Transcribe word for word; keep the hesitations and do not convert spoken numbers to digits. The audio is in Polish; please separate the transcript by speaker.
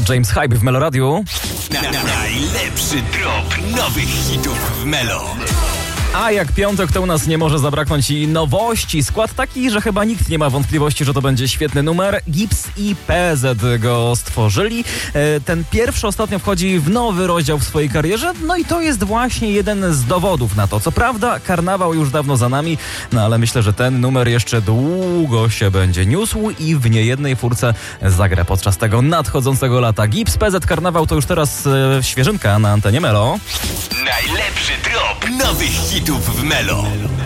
Speaker 1: James Hype w Melo Radiu.
Speaker 2: Na, na, najlepszy drop nowych hitów w Melo.
Speaker 1: A jak piątek, to u nas nie może zabraknąć i nowości. Skład taki, że chyba nikt nie ma wątpliwości, że to będzie świetny numer. Gips i P Z go stworzyli. Ten pierwszy ostatnio wchodzi w nowy rozdział w swojej karierze, no i to jest właśnie jeden z dowodów na to. Co prawda karnawał już dawno za nami, no ale myślę, że ten numer jeszcze długo się będzie niósł i w niejednej furce zagra podczas tego nadchodzącego lata. Gips, P Z, karnawał to już teraz e, świeżynka na antenie Melo.
Speaker 2: Najlepszy drop nowych hitów w Melo.